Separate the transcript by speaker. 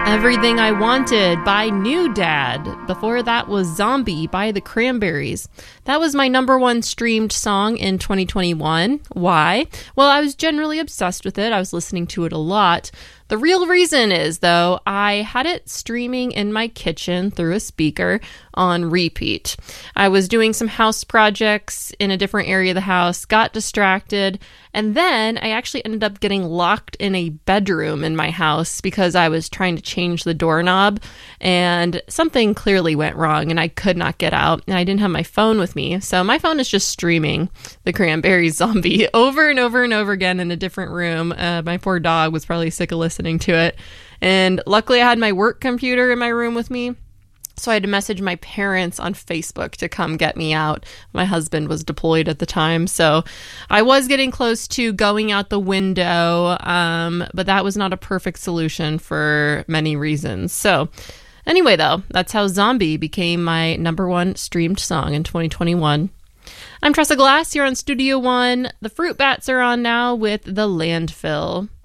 Speaker 1: Everything I Wanted by New Dad. Before that was Zombie by the Cranberries. That was my number one streamed song in 2021. Why? Well, I was generally obsessed with it. I was listening to it a lot. The real reason is, though, I had it streaming in my kitchen through a speaker on repeat. I was doing some house projects in a different area of the house, got distracted, and then I actually ended up getting locked in a bedroom in my house because I was trying to change the doorknob, and something clearly went wrong, and I could not get out, and I didn't have my phone with me, so my phone is just streaming the Cranberries Zombie over and over and over again in a different room. My poor dog was probably sick of listening to it, and luckily I had my work computer in my room with me, so I had to message my parents on Facebook to come get me out. My husband was deployed at the time, so I was getting close to going out the window, but that was not a perfect solution for many reasons. So anyway, though, that's how Zombie became my number one streamed song in 2021. I'm Tressa Glass here on Studio One. The Fruit Bats are on now with The Landfill.